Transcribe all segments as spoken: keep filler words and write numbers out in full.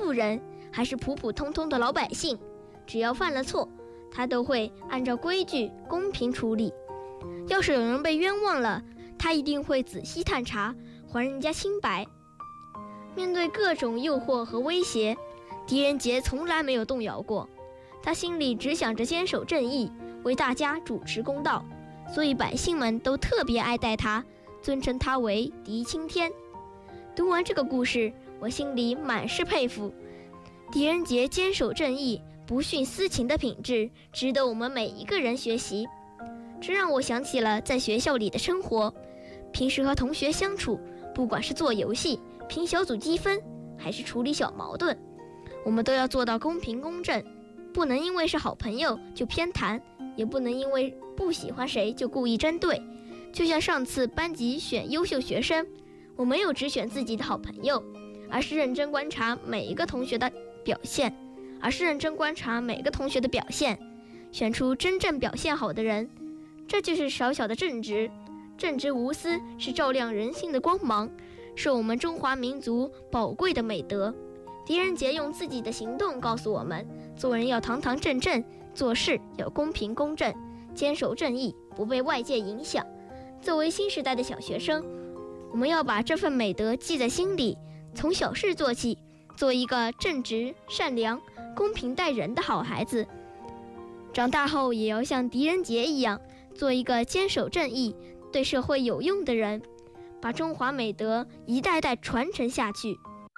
富人，还是普普通通的老百姓，只要犯了错，他都会按照规矩公平处理。要是有人被冤枉了，他一定会仔细探查，还人家清白。面对各种诱惑和威胁，狄仁杰从来没有动摇过，他心里只想着坚守正义，为大家主持公道，所以百姓们都特别爱戴他，尊称他为狄青天。读完这个故事，我心里满是佩服。狄仁杰坚守正义、不徇私情的品质，值得我们每一个人学习。这让我想起了在学校里的生活，平时和同学相处，不管是做游戏、评小组积分，还是处理小矛盾，我们都要做到公平公正，不能因为是好朋友就偏袒，也不能因为不喜欢谁就故意针对。就像上次班级选优秀学生，我没有只选自己的好朋友，而是认真观察每一个同学的表现，而是认真观察每个同学的表现，选出真正表现好的人。这就是小小的正直，正直无私是照亮人性的光芒，是我们中华民族宝贵的美德。狄仁杰用自己的行动告诉我们，做人要堂堂正正，做事要公平公正，坚守正义，不被外界影响。作为新时代的小学生，我们要把这份美德记在心里，从小事做起，做一个正直、善良、公平待人的好孩子。长大后也要像狄仁杰一样，做一个坚守正义、对社会有用的人，把中华美德一代代传承下去。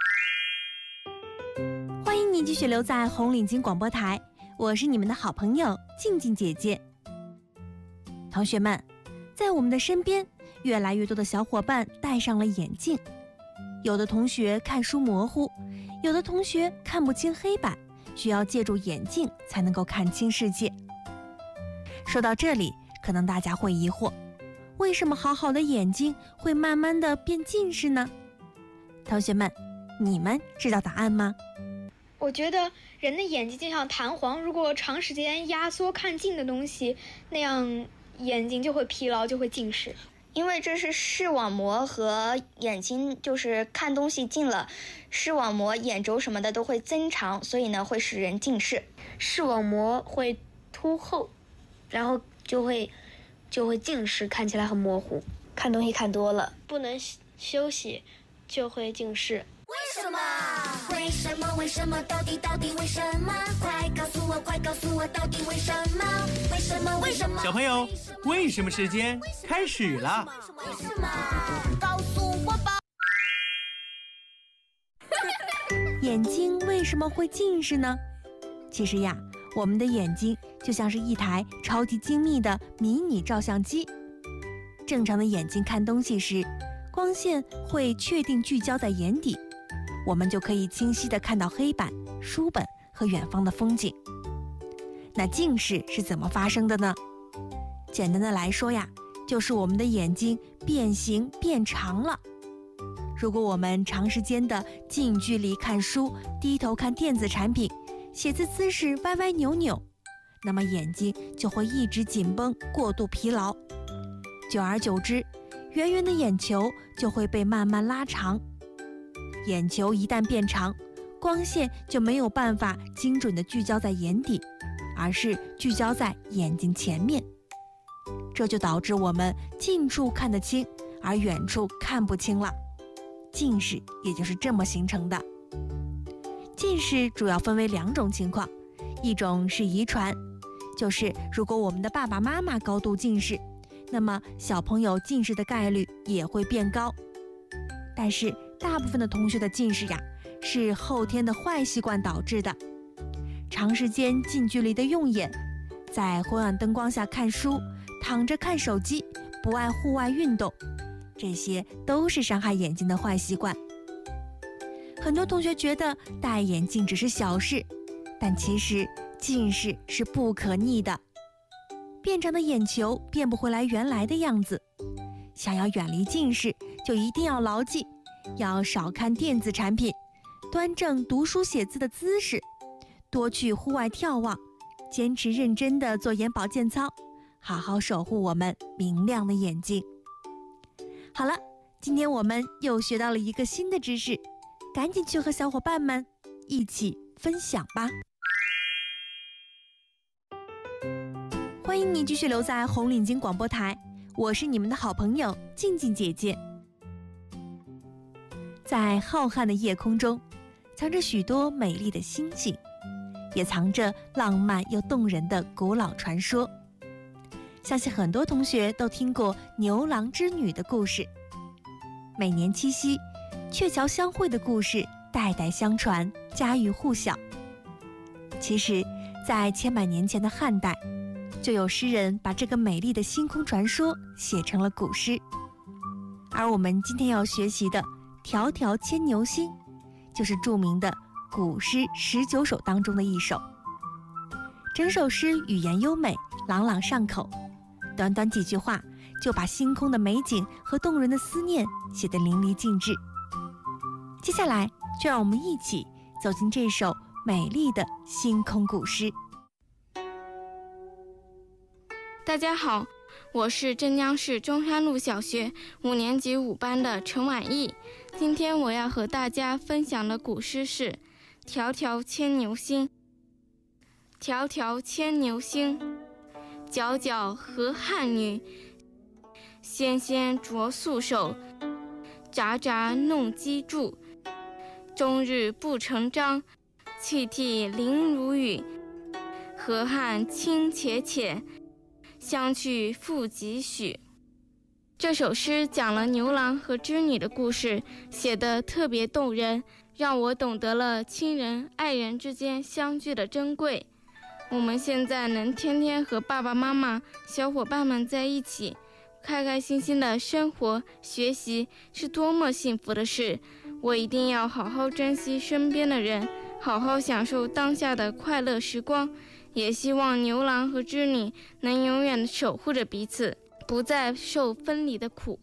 欢迎你继续留在红领巾广播台，我是你们的好朋友静静姐姐。同学们，在我们的身边，越来越多的小伙伴戴上了眼镜，有的同学看书模糊，有的同学看不清黑板，需要借助眼镜才能够看清世界。说到这里，可能大家会疑惑，为什么好好的眼睛会慢慢的变近视呢？同学们，你们知道答案吗？ 我觉得人的眼睛就像弹簧，如果长时间压缩看近的东西，那样眼睛就会疲劳，就会近视。 因为这是视网膜和眼睛，就是看东西近了，视网膜、眼轴什么的都会增长，所以呢会使人近视。 视网膜会凸厚，然后就会就会近视，看起来很模糊。 看东西看多了， 不能休息就会近视。 为什么？为什么？为什么？到底到底为什么？快告诉我，快告诉我，到底为什么？为什么？为什么？ 小朋友，为什么时间开始了？ 为什么？告诉我吧。 眼睛为什么会近视呢？其实呀，我们的眼睛就像是一台超级精密的迷你照相机。正常的眼睛看东西时，光线会确定聚焦在眼底，我们就可以清晰地看到黑板、书本和远方的风景。那近视是怎么发生的呢？简单的来说呀，就是我们的眼睛变形变长了。如果我们长时间的近距离看书，低头看电子产品，写字姿势歪歪扭扭，那么眼睛就会一直紧绷，过度疲劳。久而久之，圆圆的眼球就会被慢慢拉长。眼球一旦变长，光线就没有办法精准地聚焦在眼底，而是聚焦在眼睛前面。这就导致我们近处看得清，而远处看不清了。近视也就是这么形成的。近视主要分为两种情况，一种是遗传，就是如果我们的爸爸妈妈高度近视，那么小朋友近视的概率也会变高。但是大部分的同学的近视呀，是后天的坏习惯导致的。长时间近距离的用眼，在昏暗灯光下看书，躺着看手机，不爱户外运动，这些都是伤害眼睛的坏习惯。很多同学觉得戴眼镜只是小事，但其实近视是不可逆的。变长的眼球变不回来原来的样子，想要远离近视，就一定要牢记，要少看电子产品，端正读书写字的姿势，多去户外眺望，坚持认真的做眼保健操，好好守护我们明亮的眼睛。好了，今天我们又学到了一个新的知识，赶紧去和小伙伴们一起分享吧。欢迎你继续留在红领巾广播台，我是你们的好朋友静静姐姐。在浩瀚的夜空中，藏着许多美丽的星星，也藏着浪漫又动人的古老传说。相信很多同学都听过牛郎织女的故事。每年七夕，鹊桥相会的故事代代相传，家喻户晓。其实，在千百年前的汉代，就有诗人把这个美丽的星空传说写成了古诗。而我们今天要学习的《迢迢牵牛星》，就是著名的古诗十九首当中的一首。整首诗语言优美，朗朗上口，短短几句话就把星空的美景和动人的思念写得淋漓尽致。接下来，就让我们一起走进这首美丽的星空古诗。 大家好，我是镇江市中山路小学五年级五班的陈婉艺。今天我要和大家分享的古诗是《迢迢牵牛星》。迢迢牵牛星，皎皎河汉女。纤纤擢素手，札札弄机杼。终日不成章，泣涕零如雨。河汉清且浅，相去复几许。这首诗讲了牛郎和织女的故事，写得特别动人，让我懂得了亲人爱人之间相聚的珍贵。我们现在能天天和爸爸妈妈、小伙伴们在一起，开开心心的生活学习，是多么幸福的事。我一定要好好珍惜身边的人，好好享受当下的快乐时光。也希望牛郎和织女能永远守护着彼此，不再受分离的苦。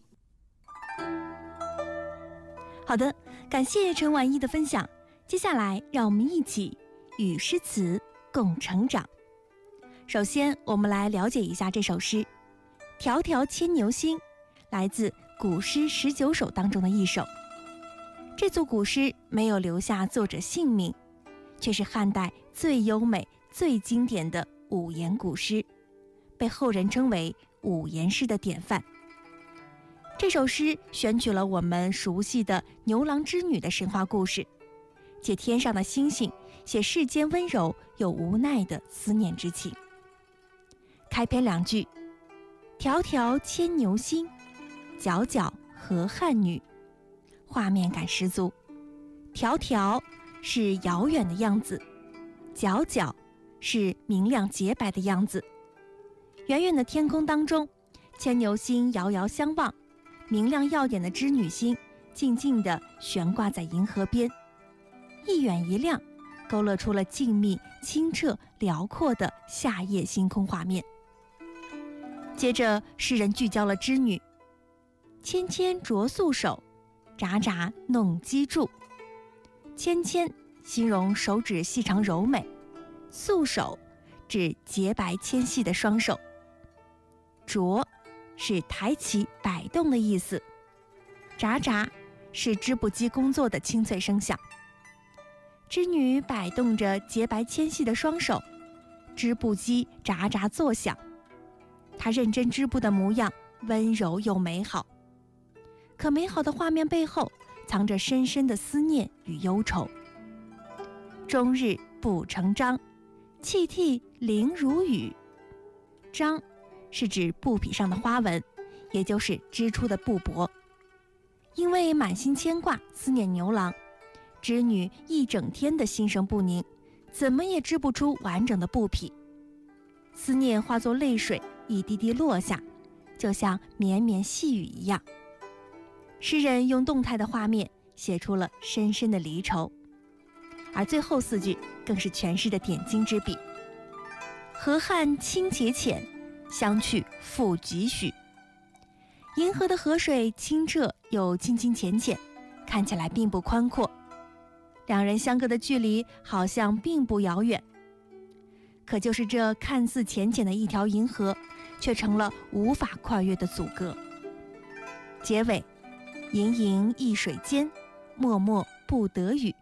好的，感谢陈婉艺的分享。接下来，让我们一起与诗词共成长。首先，我们来了解一下这首诗《迢迢牵牛星》，来自古诗十九首当中的一首。这组古诗没有留下作者姓名，却是汉代最优美、最经典的五言古诗，被后人称为五言诗的典范。这首诗选取了我们熟悉的牛郎织女的神话故事，借天上的星星写世间温柔又无奈的思念之情。开篇两句：迢迢牵牛星，皎皎河汉女。画面感十足。迢迢是遥远的样子，皎皎是明亮洁白的样子。远远的天空当中，牵牛星遥遥相望，明亮耀眼的织女星静静地悬挂在银河边，一远一亮，勾勒出了静谧、清澈、辽阔的夏夜星空画面。接着，诗人聚焦了织女，纤纤擢素手，札札弄机杼。纤纤形容手指细长柔美，素手指洁白纤细的双手，擢是抬起摆动的意思，札札是织布机工作的清脆声响。织女摆动着洁白纤细的双手，织布机札札作响，她认真织布的模样温柔又美好。可美好的画面背后藏着深深的思念与忧愁。终日不成章，泣涕零如雨。章是指布匹上的花纹，也就是织出的布帛。因为满心牵挂思念牛郎，织女一整天的心神不宁，怎么也织不出完整的布匹。思念化作泪水一滴滴落下，就像绵绵细雨一样。诗人用动态的画面写出了深深的离愁，而最后四句更是诠释的点睛之笔：河汉清且浅，相去复几许。银河的河水清澈又清清浅浅，看起来并不宽阔，两人相隔的距离好像并不遥远。可就是这看似浅浅的一条银河，却成了无法跨越的阻隔。结尾，盈盈一水间，脉脉不得语，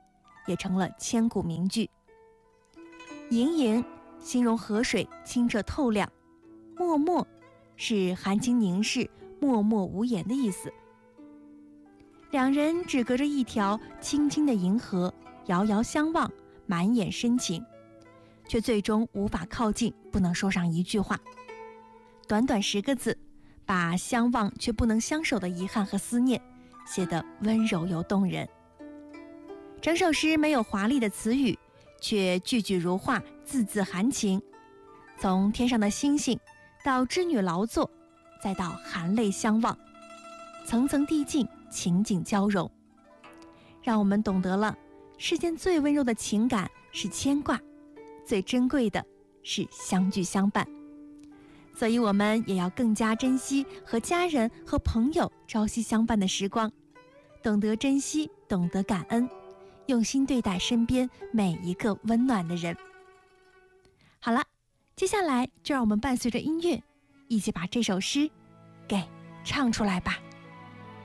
也成了千古名句。盈盈形容河水清澈透亮，脉脉是含情凝视、默默无言的意思。两人只隔着一条清清的银河，遥遥相望，满眼深情，却最终无法靠近，不能说上一句话。短短十个字，把相望却不能相守的遗憾和思念写得温柔又动人。整首诗没有华丽的词语，却句句如画，字字含情。从天上的星星到织女劳作，再到含泪相望，层层递进，情景交融，让我们懂得了世间最温柔的情感是牵挂，最珍贵的是相聚相伴。所以我们也要更加珍惜和家人和朋友朝夕相伴的时光，懂得珍惜，懂得感恩，用心对待身边每一个温暖的人。好了，接下来就让我们伴随着音乐，一起把这首诗给唱出来吧。